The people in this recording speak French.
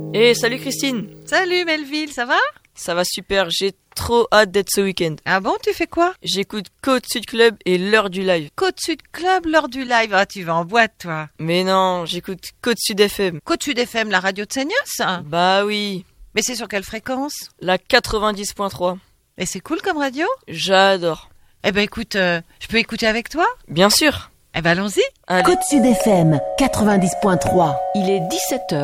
Salut Christine. Salut Melville, ça va? Ça va super, j'ai trop hâte d'être ce week-end. Ah bon, tu fais quoi? J'écoute Côte Sud Club et l'heure du live. Côte Sud Club, l'heure du live. Ah, tu vas en boîte, toi. Mais non, j'écoute Côte Sud FM. Côte Sud FM, la radio de Seignos? Bah oui. Mais c'est sur quelle fréquence? La 90.3. Et c'est cool comme radio? J'adore. Eh ben écoute, je peux écouter avec toi? Bien sûr. Eh ben allons-y. Allez. Côte Sud FM 90.3. Il est 17h.